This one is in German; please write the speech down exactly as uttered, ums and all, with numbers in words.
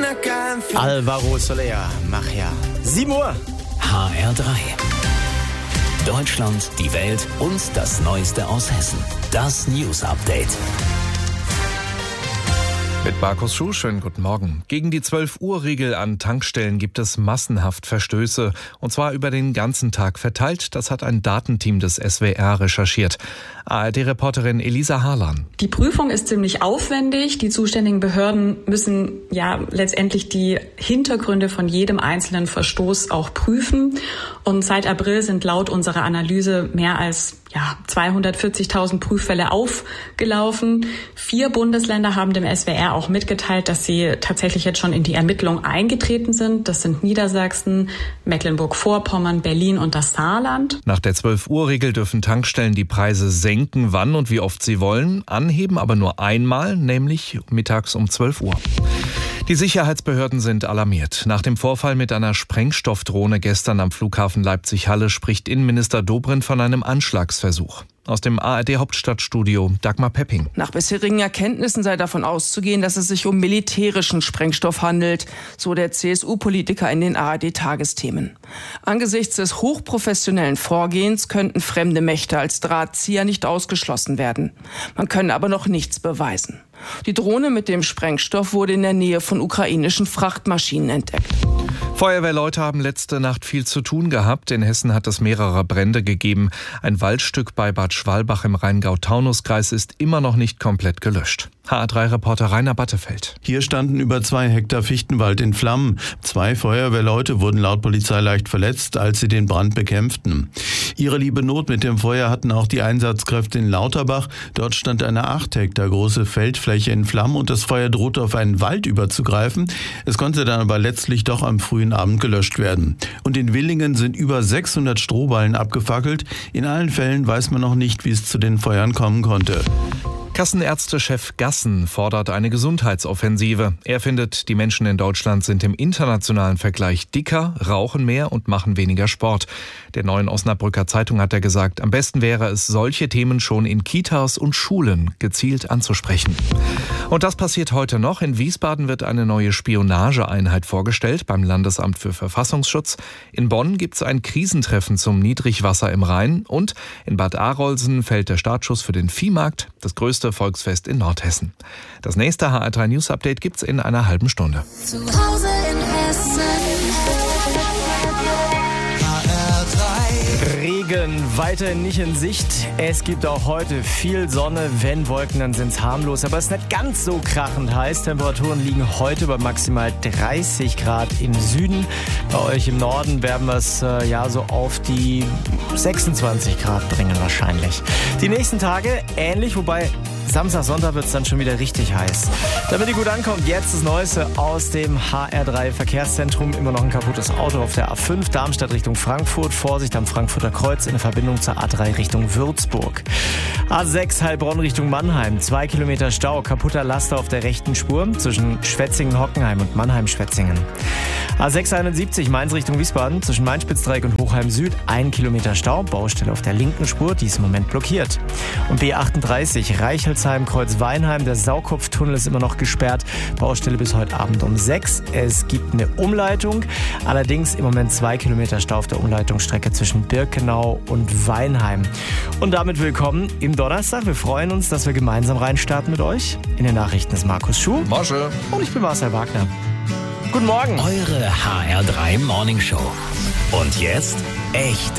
Alvaro Soler, mach ja. sieben Uhr. H R drei. Deutschland, die Welt und das Neueste aus Hessen. Das News Update. Mit Markus Schuh, schönen guten Morgen. Gegen die zwölf Uhr Regel an Tankstellen gibt es massenhaft Verstöße. Und zwar über den ganzen Tag verteilt. Das hat ein Datenteam des S W R recherchiert. A R D-Reporterin Elisa Harlan. Die Prüfung ist ziemlich aufwendig. Die zuständigen Behörden müssen ja letztendlich die Hintergründe von jedem einzelnen Verstoß auch prüfen. Und seit April sind laut unserer Analyse mehr als ja, zweihundertvierzigtausend Prüffälle aufgelaufen. Vier Bundesländer haben dem S W R auch mitgeteilt, dass sie tatsächlich jetzt schon in die Ermittlung eingetreten sind. Das sind Niedersachsen, Mecklenburg-Vorpommern, Berlin und das Saarland. Nach der zwölf Uhr Regel dürfen Tankstellen die Preise senken, wann und wie oft sie wollen, anheben aber nur einmal, nämlich mittags um zwölf Uhr. Die Sicherheitsbehörden sind alarmiert. Nach dem Vorfall mit einer Sprengstoffdrohne gestern am Flughafen Leipzig-Halle spricht Innenminister Dobrindt von einem Anschlagsversuch. Aus dem A R D-Hauptstadtstudio Dagmar Pepping. Nach bisherigen Erkenntnissen sei davon auszugehen, dass es sich um militärischen Sprengstoff handelt, so der C S U-Politiker in den A R D-Tagesthemen. Angesichts des hochprofessionellen Vorgehens könnten fremde Mächte als Drahtzieher nicht ausgeschlossen werden. Man könne aber noch nichts beweisen. Die Drohne mit dem Sprengstoff wurde in der Nähe von ukrainischen Frachtmaschinen entdeckt. Feuerwehrleute haben letzte Nacht viel zu tun gehabt. In Hessen hat es mehrere Brände gegeben. Ein Waldstück bei Bad Schwalbach im Rheingau-Taunus-Kreis ist immer noch nicht komplett gelöscht. H R drei-Reporter Rainer Battefeld. Hier standen über zwei Hektar Fichtenwald in Flammen. Zwei Feuerwehrleute wurden laut Polizei leicht verletzt, als sie den Brand bekämpften. Ihre liebe Not mit dem Feuer hatten auch die Einsatzkräfte in Lauterbach. Dort stand eine acht Hektar große Feldfläche in Flammen und das Feuer drohte auf einen Wald überzugreifen. Es konnte dann aber letztlich doch am frühen Abend gelöscht werden. Und in Willingen sind über sechshundert Strohballen abgefackelt. In allen Fällen weiß man noch nicht, wie es zu den Feuern kommen konnte. Kassenärztechef Gassen fordert eine Gesundheitsoffensive. Er findet, die Menschen in Deutschland sind im internationalen Vergleich dicker, rauchen mehr und machen weniger Sport. Der Neuen Osnabrücker Zeitung hat er gesagt, am besten wäre es, solche Themen schon in Kitas und Schulen gezielt anzusprechen. Und das passiert heute noch. In Wiesbaden wird eine neue Spionageeinheit vorgestellt beim Landesamt für Verfassungsschutz. In Bonn gibt es ein Krisentreffen zum Niedrigwasser im Rhein. Und in Bad Arolsen fällt der Startschuss für den Viehmarkt, das größte Volksfest in Nordhessen. Das nächste H R drei News Update gibt's in einer halben Stunde. Zu Hause in Hessen. H R drei. Regen weiterhin nicht in Sicht. Es gibt auch heute viel Sonne. Wenn Wolken, dann sind's harmlos. Aber es ist nicht ganz so krachend heiß. Temperaturen liegen heute bei maximal dreißig Grad im Süden. Bei euch im Norden werden wir es äh, ja so auf die sechsundzwanzig Grad bringen wahrscheinlich. Die nächsten Tage ähnlich, wobei Samstag, Sonntag wird es dann schon wieder richtig heiß. Damit ihr gut ankommt, jetzt das Neueste aus dem H R drei Verkehrszentrum. Immer noch ein kaputtes Auto auf der A fünf, Darmstadt Richtung Frankfurt. Vorsicht am Frankfurter Kreuz in der Verbindung zur A drei Richtung Würzburg. A sechs Heilbronn Richtung Mannheim. Zwei Kilometer Stau, kaputter Laster auf der rechten Spur zwischen Schwetzingen-Hockenheim und Mannheim-Schwetzingen. A sechs einundsiebzig Mainz Richtung Wiesbaden zwischen Mainspitzdreieck und Hochheim Süd. Ein Kilometer Stau, Baustelle auf der linken Spur, die ist im Moment blockiert. Und B achtunddreißig Reichelsheim, Kreuz Weinheim. Der Saukopftunnel ist immer noch gesperrt. Baustelle bis heute Abend um sechs. Es gibt eine Umleitung. Allerdings im Moment zwei Kilometer Stau auf der Umleitungsstrecke zwischen Birkenau und Weinheim. Und damit willkommen im Donnerstag. Wir freuen uns, dass wir gemeinsam reinstarten mit euch. In den Nachrichten ist Markus Schuh. Mosche. Und ich bin Marcel Wagner. Guten Morgen. Eure H R drei Morning Show. Und jetzt echt